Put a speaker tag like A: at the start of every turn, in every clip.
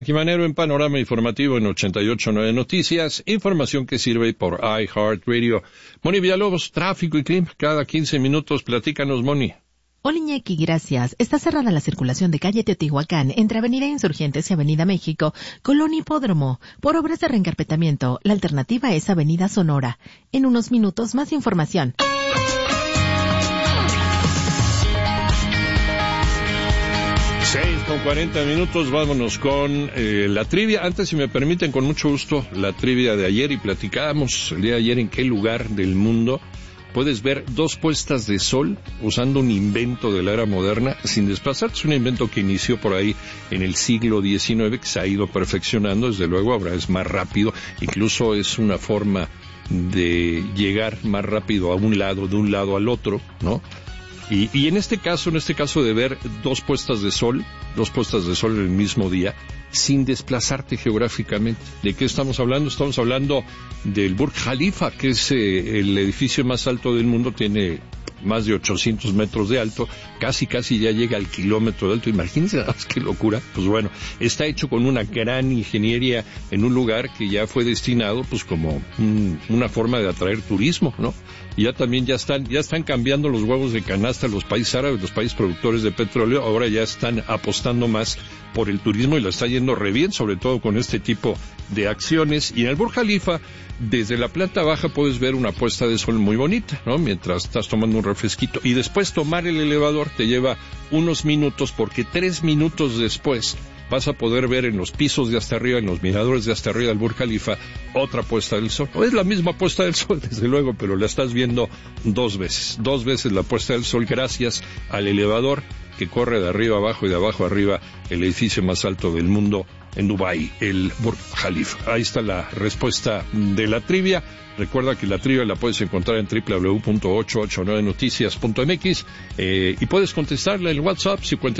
A: Jimanero en Panorama Informativo en 88.9 Noticias, información que sirve por iHeartRadio. Moni Villalobos, tráfico y clima, cada 15 minutos, platícanos, Moni.
B: Hola Iñaki, gracias. Está cerrada la circulación de calle Teotihuacán entre Avenida Insurgentes y Avenida México, Colón Hipódromo, por obras de reencarpetamiento. La alternativa es Avenida Sonora. En unos minutos, más información.
A: 6:40 minutos, vámonos con la trivia. Antes, si me permiten, con mucho gusto, la trivia de ayer, y platicábamos el día de ayer en qué lugar del mundo puedes ver dos puestas de sol usando un invento de la era moderna sin desplazarse. Es un invento que inició por ahí en el siglo XIX, que se ha ido perfeccionando, desde luego ahora es más rápido, incluso es una forma de llegar más rápido a un lado, de un lado al otro, ¿no? Y en este caso de ver dos puestas de sol en el mismo día, sin desplazarte geográficamente. ¿De qué estamos hablando? Estamos hablando del Burj Khalifa, que es el edificio más alto del mundo, tiene más de 800 metros de alto, casi ya llega al kilómetro de alto. Imagínense nada más qué locura. Pues bueno, está hecho con una gran ingeniería en un lugar que ya fue destinado pues como una forma de atraer turismo, ¿no? Y ya están cambiando los huevos de canasta los países árabes, los países productores de petróleo, ahora ya están apostando más por el turismo y lo está yendo re bien, sobre todo con este tipo de acciones. Y en el Burj Khalifa, desde la planta baja puedes ver una puesta de sol muy bonita, ¿no? Mientras estás tomando un refresquito. Y después tomar el elevador te lleva unos minutos, porque 3 minutos después vas a poder ver en los pisos de hasta arriba, en los miradores de hasta arriba del Burj Khalifa, otra puesta del sol. No es la misma puesta del sol, desde luego, pero la estás viendo dos veces la puesta del sol, gracias al elevador que corre de arriba abajo y de abajo arriba, el edificio más alto del mundo en Dubái, el Burj Khalifa. Ahí está la respuesta de la trivia. Recuerda que la trivia la puedes encontrar en www.889noticias.mx y puedes contestarla en el WhatsApp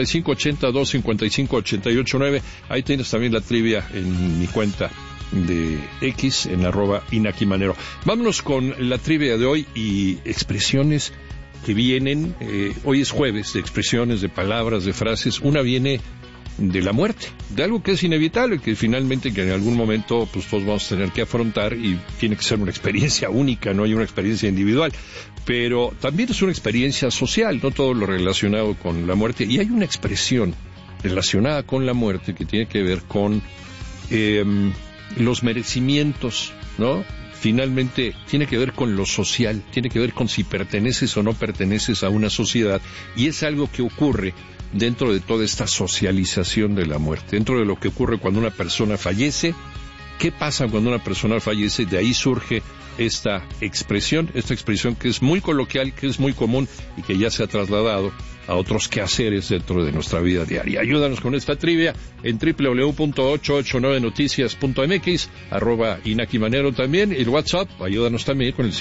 A: 5580-255-889. Ahí tienes también la trivia en mi cuenta de X, en @InakiManero. Vámonos con la trivia de hoy y expresiones que vienen. Hoy es jueves de expresiones, de palabras, de frases. Una viene de la muerte, de algo que es inevitable, que finalmente que en algún momento pues todos vamos a tener que afrontar, y tiene que ser una experiencia única, no hay una experiencia individual, pero también es una experiencia social, no todo lo relacionado con la muerte. Y hay una expresión relacionada con la muerte que tiene que ver con los merecimientos, ¿no? Finalmente tiene que ver con lo social, tiene que ver con si perteneces o no perteneces a una sociedad, y es algo que ocurre dentro de toda esta socialización de la muerte, dentro de lo que ocurre cuando una persona fallece. ¿Qué pasa cuando una persona fallece? De ahí surge esta expresión que es muy coloquial, que es muy común y que ya se ha trasladado a otros quehaceres dentro de nuestra vida diaria. Ayúdanos con esta trivia en www.889noticias.mx, @InakiManero también, y el WhatsApp, ayúdanos también con el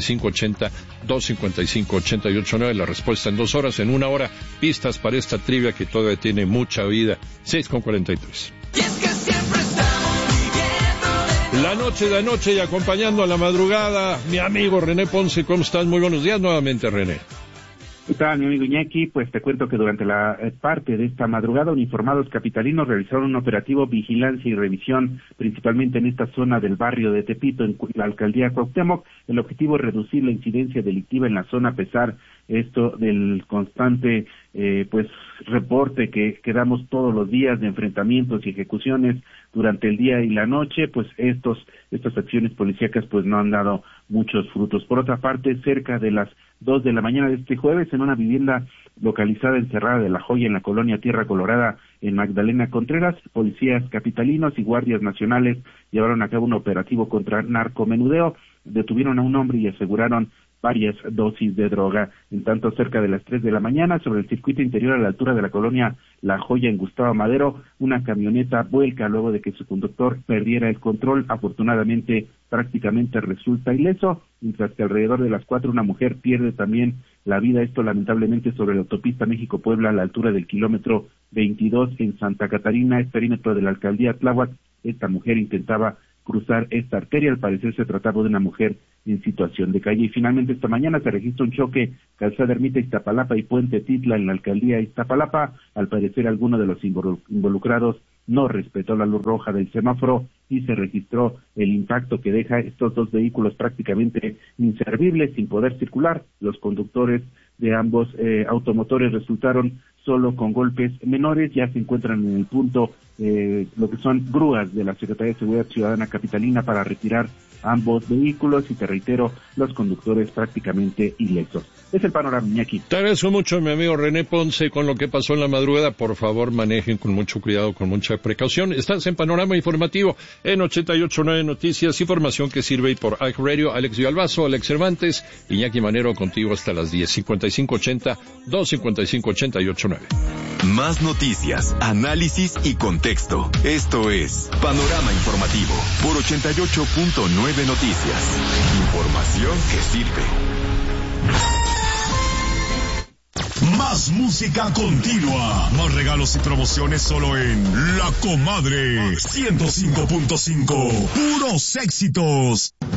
A: 5580-255-889, la respuesta en 2 horas, en 1 hora, pistas para esta trivia que todavía tiene mucha vida. 6:43. La noche y acompañando a la madrugada, mi amigo René Ponce. ¿Cómo estás? Muy buenos días nuevamente, René.
C: ¿Qué tal, mi amigo Iñaki? Pues te cuento que durante la parte de esta madrugada, uniformados capitalinos realizaron un operativo vigilancia y revisión, principalmente en esta zona del barrio de Tepito, en la alcaldía Cuauhtémoc. El objetivo es reducir la incidencia delictiva en la zona, a pesar esto del constante reporte que damos todos los días de enfrentamientos y ejecuciones durante el día y la noche. Pues estas acciones policíacas pues no han dado muchos frutos. Por otra parte, cerca de las 2 de la mañana de este jueves, en una vivienda localizada en Cerrada de la Joya, en la colonia Tierra Colorada, en Magdalena Contreras, policías capitalinos y guardias nacionales llevaron a cabo un operativo contra narcomenudeo. Detuvieron a un hombre y aseguraron varias dosis de droga. En tanto, cerca de las 3 de la mañana, sobre el circuito interior a la altura de la colonia La Joya, en Gustavo Madero, una camioneta vuelca luego de que su conductor perdiera el control. Afortunadamente, prácticamente resulta ileso, mientras que alrededor de las 4 una mujer pierde también la vida. Esto lamentablemente sobre la autopista México-Puebla, a la altura del kilómetro 22 en Santa Catarina, el perímetro de la alcaldía Tláhuac. Esta mujer intentaba cruzar esta arteria. Al parecer se trataba de una mujer en situación de calle. Y finalmente esta mañana se registra un choque Calzada Ermita Iztapalapa y Puente Titla en la alcaldía Iztapalapa. Al parecer alguno de los involucrados no respetó la luz roja del semáforo y se registró el impacto que deja estos dos vehículos prácticamente inservibles, sin poder circular. Los conductores de ambos automotores resultaron solo con golpes menores. Ya se encuentran en el punto lo que son grúas de la Secretaría de Seguridad Ciudadana capitalina para retirar ambos vehículos, y te reitero, los conductores prácticamente ilesos. Es el panorama, Iñaki.
A: Te agradezco mucho, mi amigo René Ponce, con lo que pasó en la madrugada. Por favor, manejen con mucho cuidado, con mucha precaución. Estás en Panorama Informativo en 88.9 Noticias, información que sirve por iHeartRadio. Alex Villalbazo, Alex Cervantes, Iñaki Manero contigo hasta las 10, 5580, 255-88.9.
D: Más noticias, análisis y contexto. Esto es Panorama Informativo por 88.9 Noticias. Información que sirve.
E: Más música continua. Más regalos y promociones solo en La Comadre 105.5. Puros éxitos.